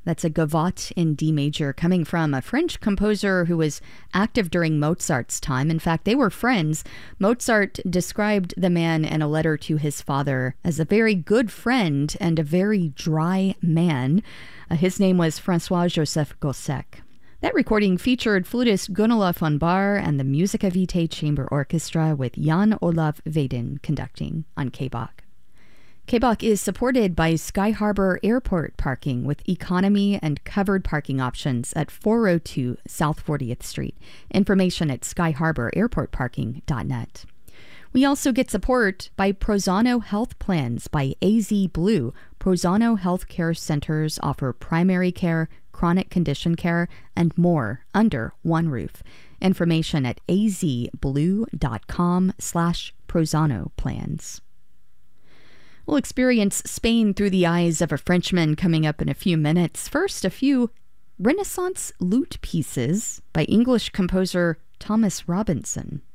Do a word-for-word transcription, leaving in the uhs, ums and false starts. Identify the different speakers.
Speaker 1: That's a gavotte in D major, coming from a French composer who was active during Mozart's time. In fact, they were friends. Mozart described the man in a letter to his father as a very good friend and a very dry man. Uh, his name was Francois-Joseph Gossec. That recording featured flutist Gunilla von Bahr and the Musica Vitae Chamber Orchestra with Jan Olav Vedin conducting on K B O C. K B O C is supported by Sky Harbor Airport Parking with economy and covered parking options at four oh two South fortieth Street. Information at sky harbor airport parking dot net. We also get support by Prozano Health Plans by A Z Blue. Prozano Healthcare Centers offer primary care, chronic condition care, and more under one roof. Information at azblue.com slash Prozano plans. We'll experience Spain through the eyes of a Frenchman coming up in a few minutes. First, a few Renaissance lute pieces by English composer Thomas Robinson.